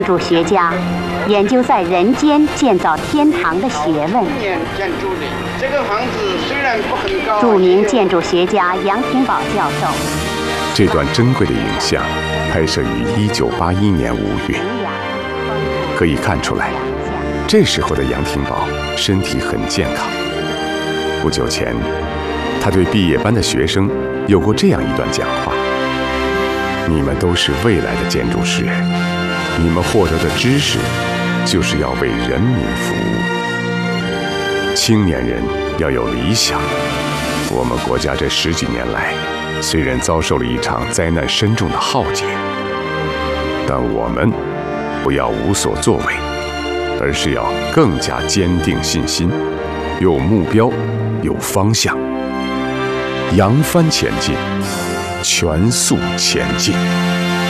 建筑学家研究在人间建造天堂的学问。 建筑的这个房子虽然不很高， 著名建筑学家杨廷宝教授。 这段珍贵的影像拍摄于1981年5月，可以看出来，这时候的杨廷宝身体很健康。不久前，他对毕业班的学生有过这样一段讲话：你们都是未来的建筑师，你们获得的知识就是要为人民服务。青年人要有理想。我们国家这10几年来，虽然遭受了一场灾难深重的浩劫，但我们不要无所作为，而是要更加坚定信心，有目标，有方向，扬帆前进，全速前进。